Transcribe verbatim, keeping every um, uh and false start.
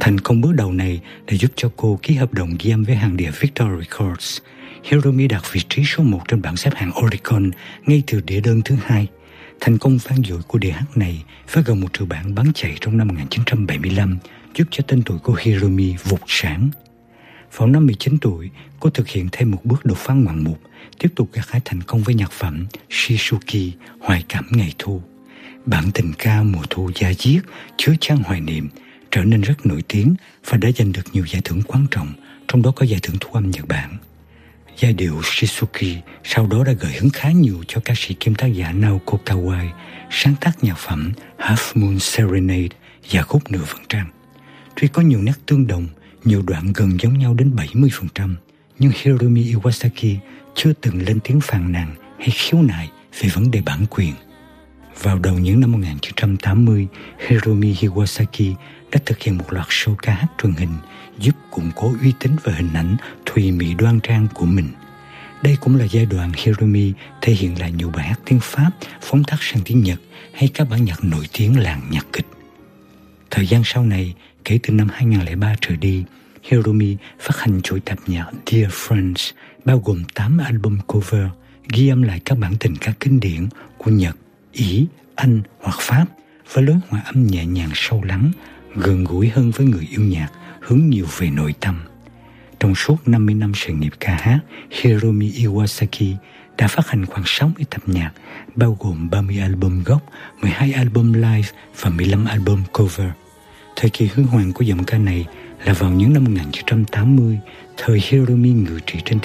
Thành công bước đầu này đã giúp cho cô ký hợp đồng ghi âm với hàng đĩa Victor Records. Hiromi đạt vị trí số một trên bảng xếp hạng Oricon ngay từ đĩa đơn thứ hai. Thành công vang dội của đĩa hát này với gần một triệu bản bán chạy trong năm một nghìn chín trăm bảy mươi lăm giúp cho tên tuổi của Hiromi vụt sáng. Vào năm mười chín tuổi, cô thực hiện thêm một bước đột phá ngoạn mục, tiếp tục gặt hái thành công với nhạc phẩm Shizuki, Hoài cảm ngày thu. Bản tình ca mùa thu da diết, chứa chan hoài niệm, trở nên rất nổi tiếng và đã giành được nhiều giải thưởng quan trọng, trong đó có giải thưởng thu âm Nhật Bản. Giai điệu Shizuki sau đó đã gợi hứng khá nhiều cho ca sĩ kiêm tác giả Naoko Kawai sáng tác nhạc phẩm Half Moon Serenade và khúc Nửa Vầng Trăng. Tuy có nhiều nét tương đồng, nhiều đoạn gần giống nhau đến bảy mươi phần trăm, nhưng Hiromi Iwasaki chưa từng lên tiếng phàn nàn hay khiếu nại về vấn đề bản quyền. Vào đầu những năm một nghìn chín trăm tám mươi, Hiromi Iwasaki đã thực hiện một loạt show ca hát truyền hình giúp củng cố uy tín và hình ảnh thùy mị đoan trang của mình. Đây cũng là giai đoạn Hiromi thể hiện lại nhiều bài hát tiếng Pháp phóng tác sang tiếng Nhật hay các bản nhạc nổi tiếng làng nhạc kịch. Thời gian sau này, kể từ năm hai nghìn không trăm lẻ ba trở đi, Hiromi phát hành chuỗi tạp nhạc Dear Friends bao gồm tám album cover ghi âm lại các bản tình ca kinh điển của Nhật, Ý, Anh hoặc Pháp với lối hòa âm nhẹ nhàng sâu lắng, gần gũi hơn với người yêu nhạc, hướng nhiều về nội tâm. Trong suốt năm mươi năm sự nghiệp ca hát, Hiromi Iwasaki đã phát hành khoảng sáu mươi tập nhạc, bao gồm ba mươi album gốc, mười hai album live và mười lăm album cover. Thời kỳ huy hoàng của giọng ca này là vào những năm một nghìn chín trăm tám mươi, thời Hiromi ngự trị trên